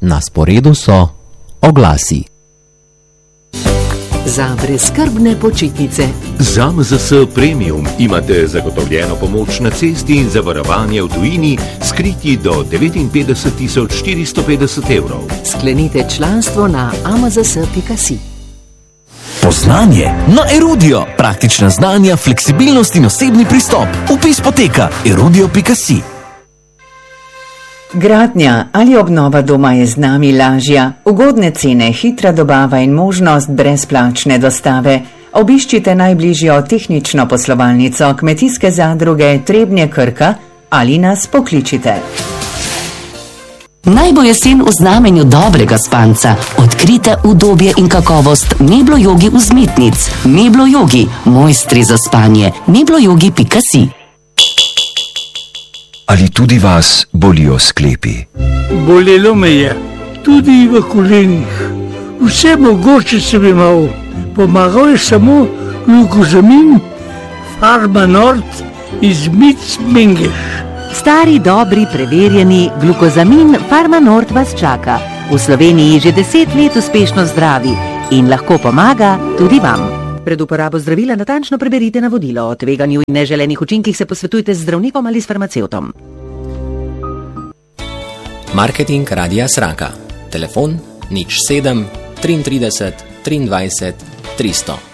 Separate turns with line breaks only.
Na sporedu so oglasi.
Za brezskrbne počitnice.
Z AMZS Premium imate zagotovljeno pomoč na cesti in zavarovanje v tujini, skriti do 59.450 evrov.
Sklenite članstvo na amzs.si.
Poznanje na Erudio. Praktična znanja, fleksibilnost in osebni pristop. Vpis poteka erudio.si.
Gradnja ali obnova doma je z nami lažja. Ugodne cene, hitra dobava in možnost brezplačne dostave. Obiščite najbližjo tehnično poslovalnico Kmetijske zadruge Trebnje Krka ali nas pokličite.
Naj bo jesen v znamenju dobrega spanca. Odkrite udobje in kakovost Meblo Jogi vzmetnic. Meblo Jogi, mojstri za spanje. meblojogi.si.
Ali tudi vas bolijo sklepi?
Bolelo me je, tudi v kolenih. Vse mogoče sem imel. Pomagal je samo glukozamin, Farma Nord iz Mic-Mengeš.
Stari, dobri, preverjeni glukozamin Farma Nord vas čaka. V Sloveniji že 10 let uspešno zdravi in lahko pomaga tudi vam. Pred uporabo zdravila natančno preberite navodilo. O tveganju in neželenih učinkih se posvetujte z zdravnikom ali s farmacevtom.
Marketing Radia Sraka. Telefon 07 33 23 300.